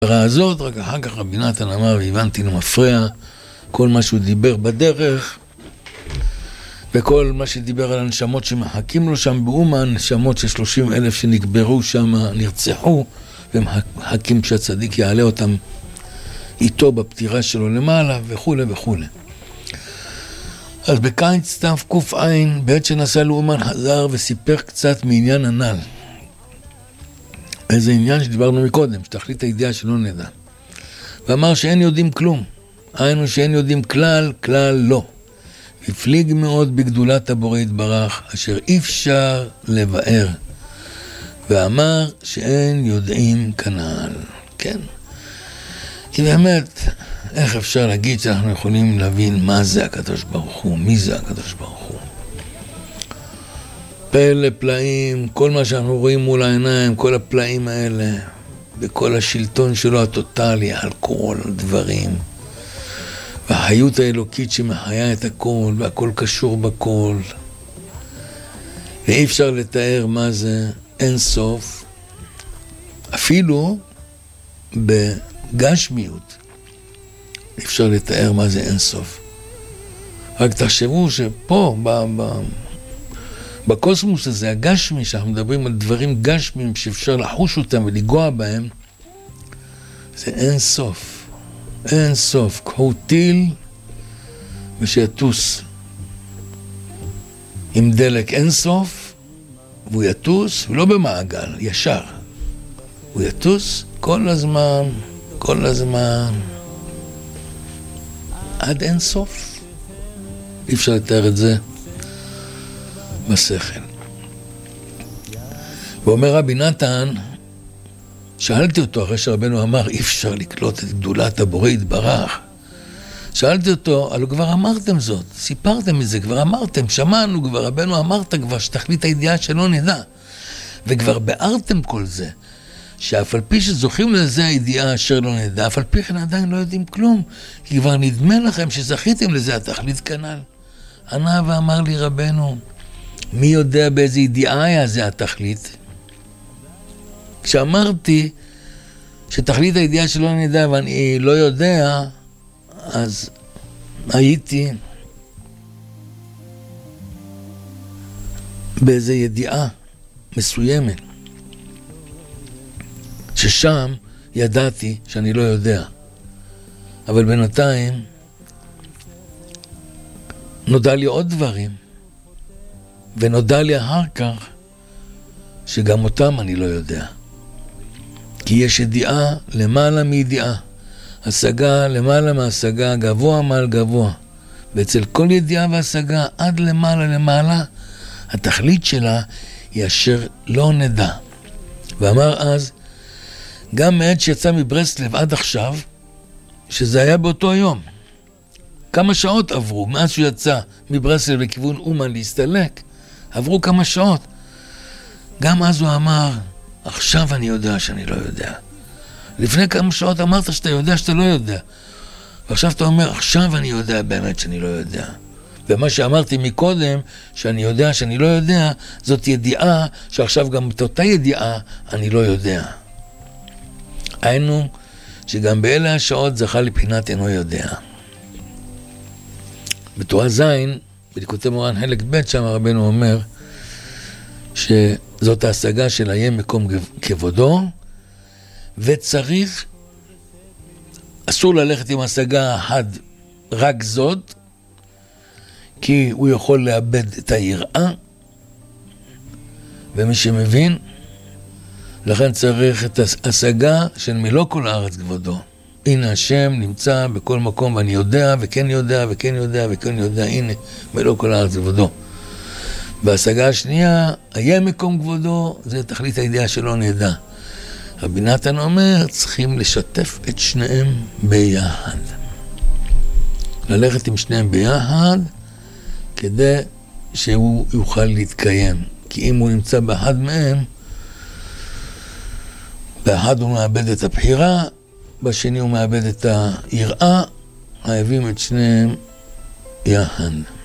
הזאת, רק אחר כך רבי נתן אמר, והבנתי למפרע, כל מה שהוא דיבר בדרך, וכל מה שדיבר על הנשמות שמחכים לו שם באומן, נשמות של 30,000 שנקברו שם, נרצחו, ומחכים שהצדיק יעלה אותם איתו בפטירה שלו למעלה, וכו' וכו'. אז בקיץ תק"ע, בעת שנסע לאומן חזר וסיפר קצת מעניין הנ"ל. איזה עניין שדיברנו מקודם, שתכלית הידיעה שלא נדע. ואמר שאין יודעים כלום, היינו שאין יודעים כלל לא. הפליג מאוד בגדולת הבורא יתברך, אשר אי אפשר לבאר. ואמר שאין יודעים כנ"ל. כן. כי באמת, איך אפשר להגיד שאנחנו יכולים להבין מה זה הקדוש ברוך הוא, מי זה הקדוש ברוך הוא? פלא פלאים, כל מה שאנחנו רואים מול העיניים, כל הפלאים האלה, וכל השלטון שלו הטוטלי על כל הדברים. והחיות האלוקית שמחיה את הכל, והכל קשור בכל. ואי אפשר לתאר מה זה אין סוף, אפילו בגשמיות. אי אפשר לתאר מה זה אין סוף. רק תחשבו שפה, בקוסמוס הזה, הגשמי, שאנחנו מדברים על דברים גשמיים שאפשר לחוש אותם ולגוע בהם, זה אין סוף. אין סוף. קחו טיל ושיטוס עם דלק אין סוף, והוא יטוס, ולא במעגל, ישר. הוא יטוס כל הזמן, עד אין סוף. אי אפשר לתאר את זה בשכל. ואומר רבי נתן, שאלתי אותו, אחרי שרבנו אמר, אי אפשר לקלוט את גדולת הבורא יתברך. שאלתי אותו, הלוא כבר אמרתם זאת, סיפרתם את זה, כבר אמרתם, שמענו כבר, רבנו אמרת כבר שתכלית הידיעה שלא נדע. וכבר בארתם כל זה, שאף על פי שזוכים לזה הידיעה אשר לא נדע, אף על פי כן עדיין לא יודעים כלום, כי כבר נדמה לכם שזכיתם לזה התכלית כנ"ל. ענה ואמר לי רבנו, מי יודע באיזה ידיעה היה זה התכלית? כשאמרתי שתכלית הידיעה שלא נדע ואני לא יודע, אז הייתי באיזה ידיעה מסוימת, ששם ידעתי שאני לא יודע. אבל בינתיים נודע לי עוד דברים, ונודע לי אחר כך שגם אותם אני לא יודע. כי יש ידיעה למעלה מידיעה, השגה למעלה מהשגה, גבוה מעל גבוה. ואצל כל ידיעה והשגה עד למעלה, התכלית שלה היא אשר לא נדע. ואמר אז, גם מעת שיצא מברסלב עד עכשיו, שזה היה באותו היום. כמה שעות עברו, מאז שהוא יצא מברסלב לכיוון אומן להסתלק, עברו כמה שעות. גם אז הוא אמר, עכשיו אני יודע שאני לא יודע. לפני כמה שעות אמרת שאתה יודע שאתה לא יודע. ועכשיו אתה אומר, עכשיו אני יודע באמת שאני לא יודע. ומה שאמרתי מקודם, שאני יודע שאני לא יודע, זאת ידיעה שעכשיו גם את אותה ידיעה אני לא יודע. היינו שגם באלה השעות זכה לבחינת אינו יודע. בתורה זין, בליקוטי מורן חלק ב' שם רבנו אומר שזאת ההשגה של היה מקום כבודו, וצריך, אסור ללכת עם השגה אחת רק זאת, כי הוא יכול לאבד את היראה, ומי שמבין, לכן צריך את ההשגה של מלוא כל הארץ כבודו. הנה השם נמצא בכל מקום, ואני יודע, וכן יודע, וכן יודע, וכן יודע, הנה, מלוא כל הארץ כבודו. בהשגה השנייה, היה מקום כבודו, זה תכלית הידיעה שלא נדע. רבי נתן אומר, צריכים לשתף את שניהם ביחד. ללכת עם שניהם ביחד, כדי שהוא יוכל להתקיים. כי אם הוא נמצא באחד מהם, באחד הוא מאבד את הבחירה, בשני הוא מאבד את היראה, חייבים את שניהם יחד.